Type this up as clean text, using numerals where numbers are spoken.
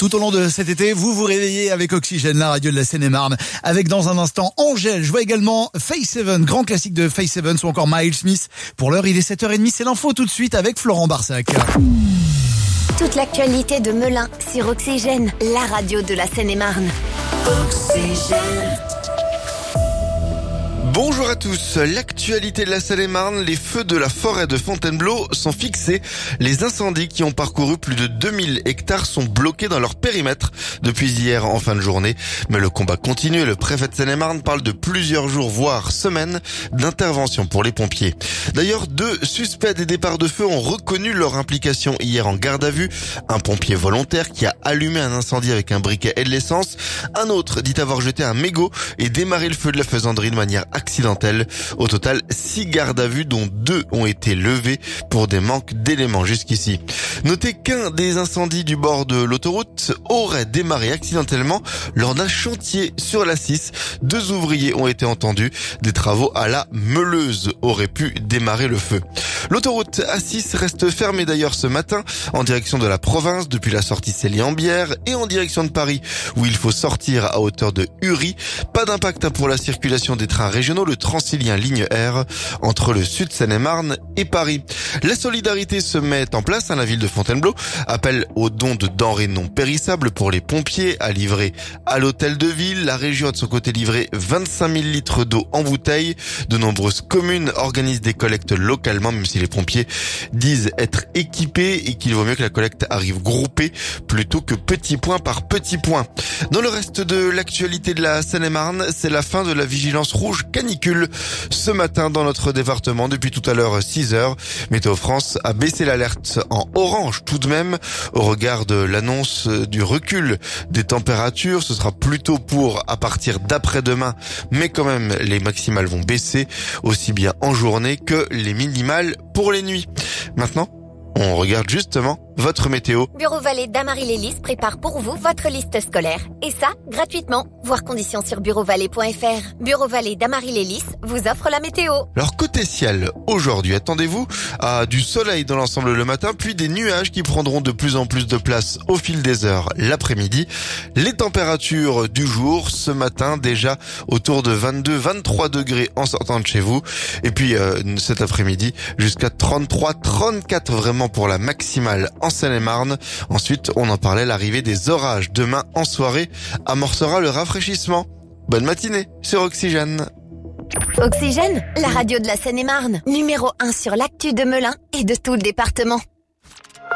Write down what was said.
Tout au long de cet été, vous vous réveillez avec Oxygène, la radio de la Seine-et-Marne. Avec dans un instant Angèle. Je vois également Faith Seven, grand classique de Faith Seven, ou encore Miles Smith. Pour l'heure, il est 7h30. C'est l'info tout de suite avec Florent Barsac. Toute l'actualité de Melun sur Oxygène, la radio de la Seine-et-Marne. Oxygène. Bonjour à tous. L'actualité de la Seine-et-Marne, les feux de la forêt de Fontainebleau sont fixés. Les incendies qui ont parcouru plus de 2000 hectares sont bloqués dans leur périmètre depuis hier en fin de journée. Mais le combat continue et le préfet de Seine-et-Marne parle de plusieurs jours, voire semaines, d'intervention pour les pompiers. D'ailleurs, 2 suspects des départs de feu ont reconnu leur implication hier en garde à vue. Un pompier volontaire qui a allumé un incendie avec un briquet et de l'essence. Un autre dit avoir jeté un mégot et démarré le feu de la faisanderie de manière accidentelle. Au total, 6 gardes à vue dont 2 ont été levés pour des manques d'éléments jusqu'ici. Notez qu'un des incendies du bord de l'autoroute aurait démarré accidentellement lors d'un chantier sur la 6. 2 ouvriers ont été entendus. Des travaux à la meuleuse auraient pu démarrer le feu. L'autoroute A6 reste fermée d'ailleurs ce matin en direction de la province depuis la sortie Célie-en-Bière et en direction de Paris où il faut sortir à hauteur de Uri. Pas d'impact pour la circulation des trains régionaux, le Transilien ligne R entre le sud Seine-et-Marne et Paris. La solidarité se met en place. La ville de Fontainebleau appelle aux dons de denrées non périssables pour les pompiers à livrer à l'hôtel de ville. La région a de son côté livré 25 000 litres d'eau en bouteille. De nombreuses communes organisent des collectes localement, même si les pompiers disent être équipés et qu'il vaut mieux que la collecte arrive groupée plutôt que petit point par petit point. Dans le reste de l'actualité de la Seine-et-Marne, c'est la fin de la vigilance rouge canicule. Ce matin dans notre département, depuis tout à l'heure 6h, Météo France a baissé l'alerte en orange tout de même au regard de l'annonce du recul des températures. Ce sera plutôt pour à partir d'après-demain, mais quand même les maximales vont baisser aussi bien en journée que les minimales pour les nuits. Maintenant, on regarde justement votre météo. Bureau Vallée d'Amarie-Lélis prépare pour vous votre liste scolaire. Et ça, gratuitement. Voir conditions sur bureauvalais.fr. Bureau Vallée d'Amarie-Lélis vous offre la météo. Alors côté ciel, aujourd'hui, attendez-vous à du soleil dans l'ensemble le matin, puis des nuages qui prendront de plus en plus de place au fil des heures l'après-midi. Les températures du jour, ce matin, déjà autour de 22-23 degrés en sortant de chez vous. Et puis cet après-midi, jusqu'à 33-34 vraiment pour la maximale en Seine-et-Marne. Ensuite, on en parlait, l'arrivée des orages demain en soirée amorcera le rafraîchissement. Bonne matinée sur Oxygène. Oxygène, la radio de la Seine-et-Marne. Numéro 1 sur l'actu de Melun et de tout le département.